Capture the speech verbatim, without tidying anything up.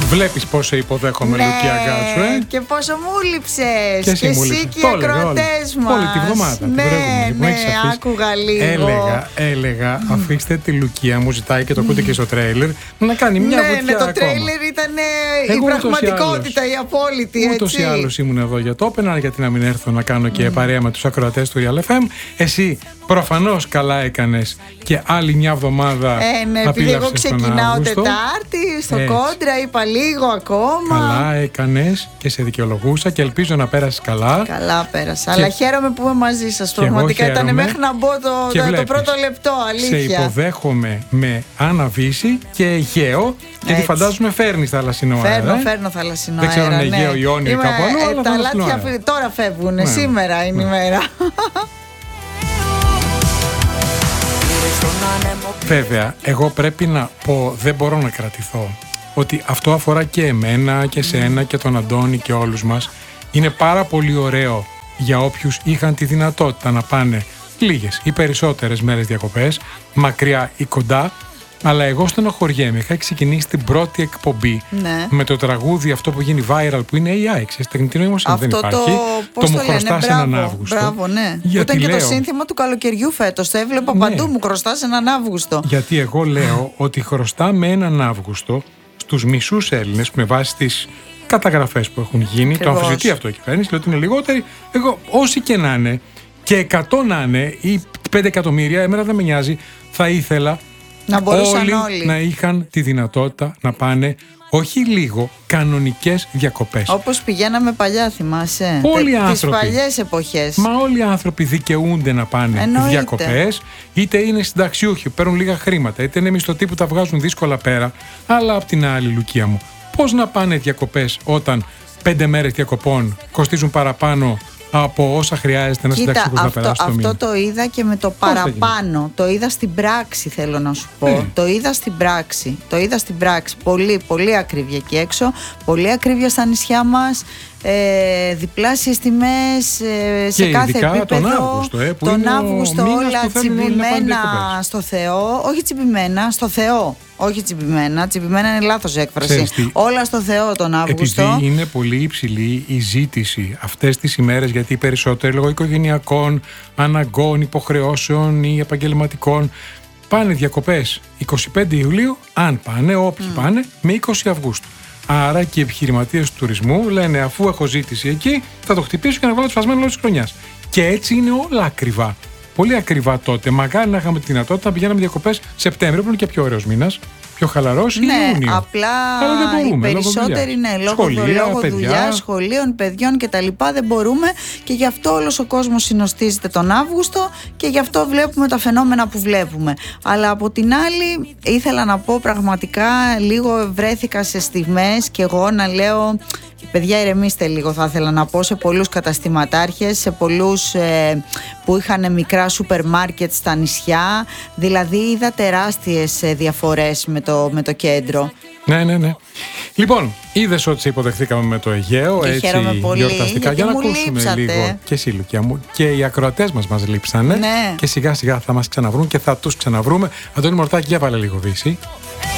Βλέπεις πόσο υποδέχομαι, ναι, Λουκία Γκάτσου, ε? Και πόσο μου λείψες. Και εσύ, και μου εσύ λείψες. και οι ακροατές μας. Όλη τη βδομάδα. Ναι, την ναι, ναι, άκουγα λίγο. Έλεγα, έλεγα, mm. αφήστε τη Λουκία, μου ζητάει και το ακούτε mm. και στο τρέιλερ, να κάνει μια ναι, βουτιά ναι, το ακόμα. τρέιλερ ήταν η πραγματικότητα, η απόλυτη. Ούτως ή άλλως ήμουν εδώ για το Open, γιατί να μην έρθω να κάνω και mm. παρέα με τους ακροατές του Real εφ εμ. Εσύ προφανώς καλά έκανες και άλλη μια εβδομάδα. Ε, ναι, επειδή εγώ ξεκινάω Τετάρτη στο Έτσι. Κόντρα, είπα λίγο ακόμα. Καλά έκανες και σε δικαιολογούσα και ελπίζω να πέρασεις καλά. Καλά πέρασα, και... αλλά χαίρομαι που είμαι μαζί σας. Πραγματικά ήταν μέχρι να μπω το, το, το πρώτο λεπτό, αλήθεια. Σε υποδέχομαι με αναβίση και Αιγαίο, γιατί φαντάζομαι φέρνεις θαλασσινό αέρα. Φέρνω, ε? φέρνω θαλασσινό αέρα. Δεν ξέρω αν είναι Αιγαίο, ναι. Ιόνιο ή κάπου αλλού. Ε, τα λάτια τώρα φεύγουν, ναι. σήμερα είναι ναι. η μέρα. Βέβαια, εγώ πρέπει να πω, δεν μπορώ να κρατηθώ, ότι αυτό αφορά και εμένα και σένα και τον Αντώνη και όλους μας. Είναι πάρα πολύ ωραίο για όποιους είχαν τη δυνατότητα να πάνε λίγες ή περισσότερες μέρες διακοπές, μακριά ή κοντά. Αλλά εγώ στενοχωριέμαι. Είχα ξεκινήσει την πρώτη εκπομπή ναι. με το τραγούδι αυτό που γίνει viral, που είναι έι άι. Ξέρεις, τεχνητή νοημοσύνη δεν υπάρχει. Το, το μου χρωστάς έναν Αύγουστο. Μπράβο, ναι. Ήταν και λέω, το σύνθημα του καλοκαιριού φέτος. Το έβλεπα ναι. παντού, μου χρωστάς έναν Αύγουστο. Γιατί εγώ λέω ότι χρωστάμε έναν Αύγουστο στους μισούς Έλληνες, με βάση τις καταγραφές που έχουν γίνει. Ακριβώς. Το αμφισβητεί αυτό η κυβέρνηση, λέει ότι είναι λιγότεροι. Εγώ, όσοι και να είναι, και εκατό να είναι, ή πέντε εκατομμύρια, εμένα δεν με νοιάζει, θα ήθελα. Να μπορούσαν όλοι, όλοι να είχαν τη δυνατότητα να πάνε όχι λίγο, κανονικές διακοπές. Όπως πηγαίναμε παλιά, θυμάσαι. Όλοι οι άνθρωποι. Τις παλιές εποχές. Μα όλοι οι άνθρωποι δικαιούνται να πάνε Εννοείται. διακοπές. Είτε είναι συνταξιούχοι, παίρνουν λίγα χρήματα, είτε είναι μισθωτοί που τα βγάζουν δύσκολα πέρα. Αλλά απ' την άλλη, Λουκία μου, πώς να πάνε διακοπές όταν πέντε μέρες διακοπών κοστίζουν παραπάνω από όσα χρειάζεται να συνταξιούχος να περάσει το μήνα. Αυτό το είδα και με το παραπάνω. Το είδα στην πράξη, θέλω να σου πω. Mm. Το είδα στην πράξη. Το είδα στην πράξη. Πολύ, πολύ ακρίβεια εκεί έξω. Πολύ ακρίβεια στα νησιά μας. Ε, διπλάσιες τιμές ε, σε και κάθε ειδικά επίπεδο. Τον Αύγουστο, ε, που τον είναι Αύγουστο όλα τσιμπημένα στο Θεό. Όχι τσιμπημένα, στο Θεό. Όχι τσιμπημένα, τσιμπημένα είναι λάθος έκφραση. Όλα στο Θεό τον Αύγουστο. Επειδή είναι πολύ υψηλή η ζήτηση αυτές τις ημέρες, γιατί οι περισσότεροι λόγω οικογενειακών αναγκών, υποχρεώσεων ή επαγγελματικών πάνε διακοπές εικοστή πέμπτη Ιουλίου, αν πάνε, όποιοι mm. πάνε, με είκοσι Αυγούστου. Άρα και οι επιχειρηματίες του τουρισμού λένε, αφού έχω ζήτηση εκεί, θα το χτυπήσω και να βάλω το σφασμένο όλη τη χρονιά. Και έτσι είναι όλα ακριβά. Πολύ ακριβά τότε. Μακάρι να είχαμε τη δυνατότητα να πηγαίναμε διακοπές Σεπτέμβριο, που είναι και πιο ωραίος μήνας, πιο χαλαρός, ή ναι, Ιούνιο. Απλά μπορούμε, οι περισσότεροι ναι, λόγω σχολεία, λόγω παιδιά. δουλειάς, σχολείων, παιδιών κτλ. Δεν μπορούμε και γι' αυτό όλος ο κόσμος συνοστίζεται τον Αύγουστο και γι' αυτό βλέπουμε τα φαινόμενα που βλέπουμε. Αλλά από την άλλη, ήθελα να πω πραγματικά, λίγο βρέθηκα σε στιγμές και εγώ να λέω. Παιδιά, ηρεμήστε λίγο, θα ήθελα να πω, σε πολλούς καταστηματάρχες, σε πολλούς ε, που είχαν μικρά σούπερ μάρκετ στα νησιά. Δηλαδή είδα τεράστιες ε, διαφορές με το, με το κέντρο. Ναι, ναι, ναι. Λοιπόν, είδες ότι σε υποδεχθήκαμε με το Αιγαίο, και έτσι πολύ, γιορταστικά, για να ακούσουμε λείψατε. λίγο. Και εσύ, Λουκιά μου, και οι ακροατές μας μας λείψανε. Ναι. Και σιγά σιγά θα μας ξαναβρούν και θα τους ξαναβρούμε. Αντώνη Μορτάκη, για βάλε λίγο Δύση.